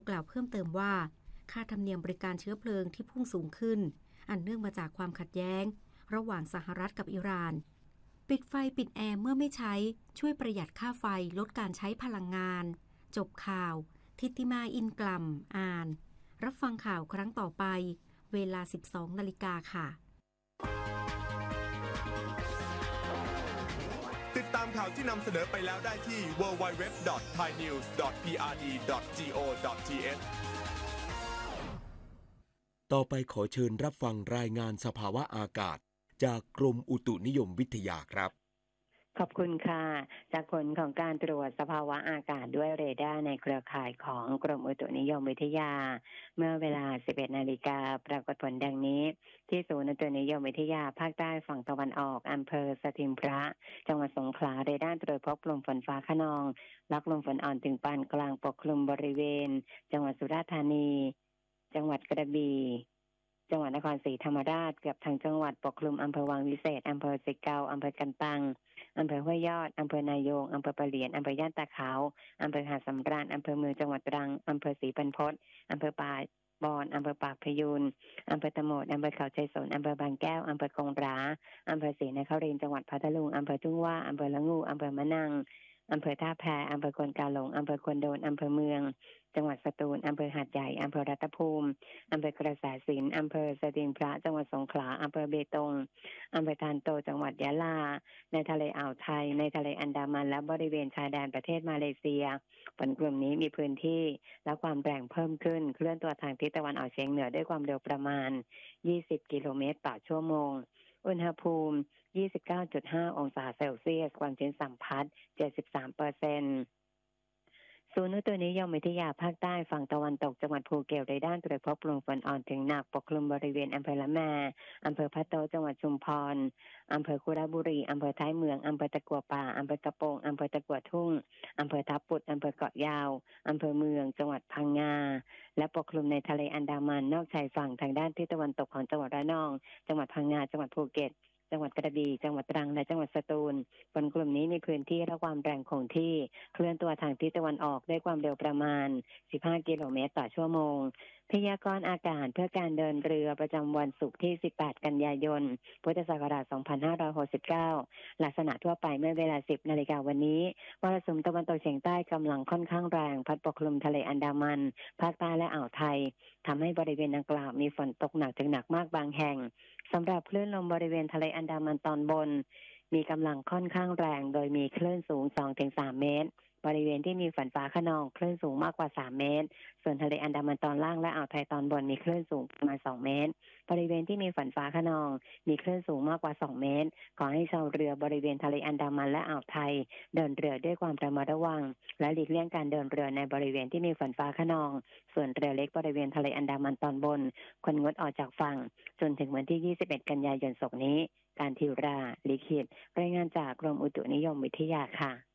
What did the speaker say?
กล่าวเพิ่มเติมว่าค่าธรรมเนียมบริการเชื้อเพลิงที่พุ่งสูงขึ้นอันเนื่องมาจากความขัดแย้งระหว่างสหรัฐกับอิหร่านปิดไฟปิดแอร์เมื่อไม่ใช้ช่วยประหยัดค่าไฟลดการใช้พลังงานจบข่าวทิติมาอินกลัมอ่านรับฟังข่าวครั้งต่อไปเวลา 12 นาฬิกาค่ะติดตามข่าวที่นำเสนอไปแล้วได้ที่ www.thainews.prd.go.th ต่อไปขอเชิญรับฟังรายงานสภาวะอากาศจากกรมอุตุนิยมวิทยาครับขอบคุณค่ะจากผลของการตรวจสภาวะอากาศด้วยเรดาร์ในเครือข่ายของกรมอุตุนิยมวิทยาเมื่อเวลา 11 นาฬิกาปรากฏผลดังนี้ที่ศูนย์อุตุนิยมวิทยาภาคใต้ฝั่งตะวันออกอำเภอสถิมพระจังหวัดสงขลาเรดาร์ตรวจพบกลุ่มฝนฟ้าคะนองและกลุ่มฝนอ่อนถึงปานกลางปกคลุมบริเวณจังหวัดสุราษฎร์ธานีจังหวัดกระบี่จังหวัดนครศรีธรรมราชเกือบทั้งจังหวัดปกคลุมอำเภอวังวิเศษอำเภอสิเกาอำเภอกันตังอำเภอห้วยยอดอำเภอนายงอำเภอปะเหลียนอำเภอย่านตาขาวอำเภอหาดสำราญอำเภอเมืองจังหวัดตรังอำเภอศรีบรรพตอำเภอป่าบอนอำเภอปากพยูนอำเภอตะโหมดอำเภอเขาชัยสนอำเภอบางแก้วอำเภอกงหราอำเภอศรีนครินทร์จังหวัดพัทลุงอำเภอทุ่งว่าอำเภอละงูอำเภอมะนังอำเภอท่าแพอำเภอควนกาหลงอำเภอควนโดนอำเภอเมืองจังหวัดสตูลอำเภอหาดใหญ่อำเภอรัตภูมิอำเภอกระแสสินอำเภอสถิงพระจังหวัดสงขลาอำเภอเบตงอำเภอทานโตจังหวัดยะลาในทะเลอ่าวไทยในทะเลอันดามันและบริเวณชายแดนประเทศมาเลเซียฝนกลุ่มนี้มีพื้นที่และความแรงเพิ่มขึ้นเคลื่อนตัวทางทิศตะวันออกเฉียงเหนือด้วยความเร็วประมาณ20 กิโลเมตรต่อชั่วโมงอุณหภูมิ 29.5 องศาเซลเซียสความชื้นสัมพัทธ์ 73%ศูนย์อุตุนิยมวิทยาภาคใต้ฝั่งตะวันตกจังหวัดภูเก็ตได้ด้านตรวจพบกลุ่มฝนอ่อนถึงหนักปกคลุมบริเวณอำเภอละแมอำเภอพะโตจังหวัดชุมพรอำเภอคุระบุรีอำเภอท้ายเมืองอำเภอตะกัวป่าอำเภอกระโปงอำเภอตะกัวทุ่งอำเภอทับปุดอำเภอเกาะยาวอำเภอเมืองจังหวัดพังงาและปกคลุมในทะเลอันดามันนอกชายฝั่งทางด้านทิศตะวันตกของจังหวัดระนองจังหวัดพังงาจังหวัดภูเก็ตจังหวัดกระบี่จังหวัดตรังและจังหวัดสตูลฝนกลุ่มนี้มีพื้นที่และความแรงคงที่เคลื่อนตัวทางทิศตะวันออกด้วยความเร็วประมาณ15 กิโลเมตรต่อชั่วโมงพยากรณ์อากาศเพื่อการเดินเรือประจำวันศุกร์ที่18 กันยายนพุทธศักราช2569ลักษณะทั่วไปเมื่อเวลา 10 นาฬิกาวันนี้มรสุมตะวันตกเฉียงใต้กำลังค่อนข้างแรงพัดปกคลุมทะเลอันดามันภาคใต้และอ่าวไทยทำให้บริเวณดังกล่าวมีฝนตกหนักถึงหนักมากบางแห่งสำหรับคลื่นลมบริเวณทะเลอันดามันตอนบนมีกำลังค่อนข้างแรงโดยมีคลื่นสูง 2-3 เมตรบริเวณที่มีฝนฟ้าคะนองคลื่นสูงมากกว่า3 เมตรส่วนทะเลอันดามันตอนล่างและอ่าวไทยตอนบนมีคลื่นสูงประมาณ2 เมตรบริเวณที่มีฝนฟ้าคะนองมีคลื่นสูงมากกว่า2 เมตรขอให้ชาวเรือบริเวณทะเลอันดามันและอ่าวไทยเดินเรือด้วยความระมัดระวังและหลีกเลี่ยงการเดินเรือในบริเวณที่มีฝนฟ้าคะนองส่วนเรือเล็กบริเวณทะเลอันดามันตอนบนควรงดออกจากฝั่งจนถึงวันที่21 กันยายนศกนี้การทิวราลิขิตรายงานจากกรมอุตุนิยมวิทยาค่ะ